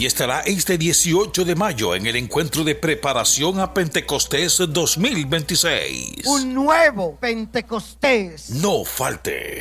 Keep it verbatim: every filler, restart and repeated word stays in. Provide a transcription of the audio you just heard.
y estará este dieciocho de mayo en el encuentro de preparación a Pentecostés dos mil veintiséis. Un nuevo Pentecostés. No faltes.